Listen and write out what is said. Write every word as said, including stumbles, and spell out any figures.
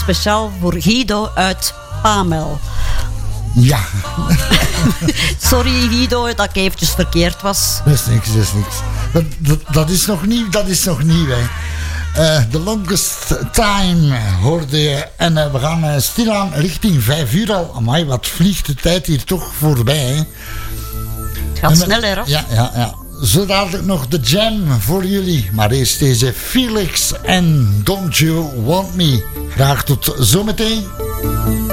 speciaal voor Guido uit Pamel. Ja. Sorry Guido, dat ik eventjes verkeerd was. Dat is niks, dat is niks. Dat, dat, dat is nog nieuw, dat is nog nieuw, hè. Uh, the Longest Time hoorde je. En uh, we gaan uh, stilaan richting vijf uur al. Amai, wat vliegt de tijd hier toch voorbij, hè. Het gaat met, sneller, hè? Ja, ja, ja. Zo dadelijk nog de jam voor jullie. Maar eerst deze Felix en Don't You Want Me. Graag tot zometeen.